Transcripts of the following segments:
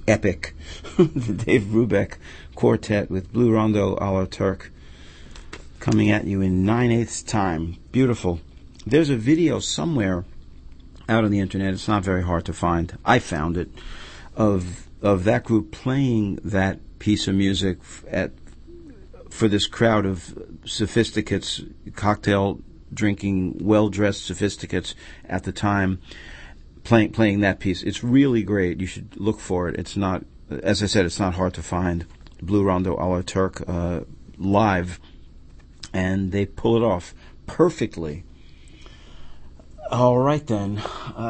epic. The Dave Brubeck Quartet with Blue Rondo a la Turk coming at you in 9/8 time. Beautiful. There's a video somewhere out on the internet. It's not very hard to find. I found it of that group playing that piece of music for this crowd of sophisticates, cocktail drinking, well-dressed sophisticates at the time, playing that piece. It's really great. You should look for it. It's not, as I said, it's not hard to find. Blue Rondo a la Turk live, and they pull it off perfectly. All right then.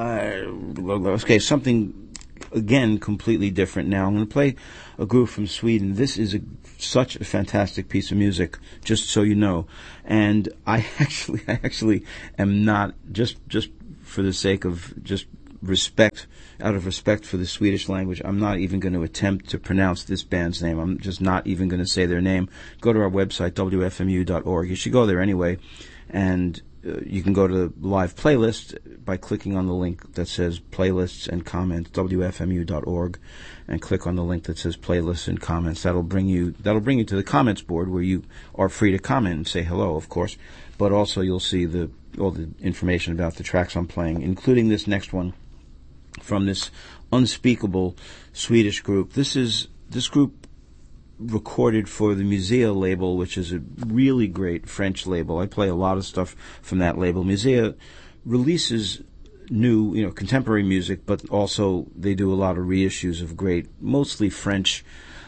Okay, something again completely different now. I'm going to play a group from Sweden. This is such a fantastic piece of music, just so you know. And I actually am not, just for the sake of just respect, out of respect for the Swedish language, I'm not even going to attempt to pronounce this band's name. I'm just not even going to say their name. Go to our website, wfmu.org. You should go there anyway, and you can go to the live playlist by clicking on the link that says playlists and comments, wfmu.org, and click on the link that says playlists and comments. That'll bring you to the comments board, where you are free to comment and say hello, of course, but also you'll see all the information about the tracks I'm playing, including this next one from this unspeakable Swedish group. This group recorded for the Musea label, which is a really great French label. I play a lot of stuff from that label. Musea releases new, contemporary music, but also they do a lot of reissues of great, mostly French,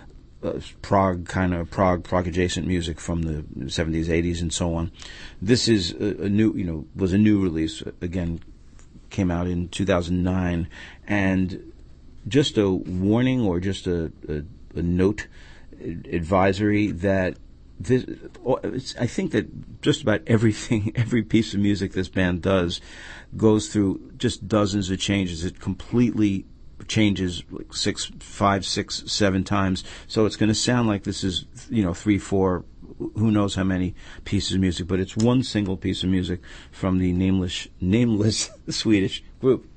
prog adjacent music from the 70s, 80s, and so on. This is was a new release. Again, came out in 2009, and just a warning or just a note, advisory that I think that just about everything, every piece of music this band does goes through just dozens of changes. It completely changes like 5, 6, 7 times. So it's going to sound like this is, 3, 4, who knows how many pieces of music, but it's one single piece of music from the nameless Swedish group.